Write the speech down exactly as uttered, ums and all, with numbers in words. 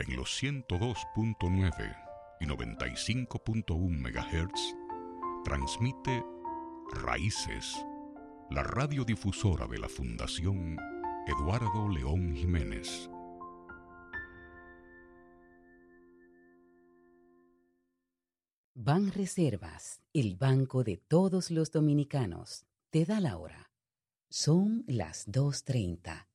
En los ciento dos punto nueve y noventa y cinco punto uno megahertz transmite Raíces, la radiodifusora de la Fundación Eduardo León Jiménez. Banreservas, el banco de todos los dominicanos, te da la hora. Son las dos treinta.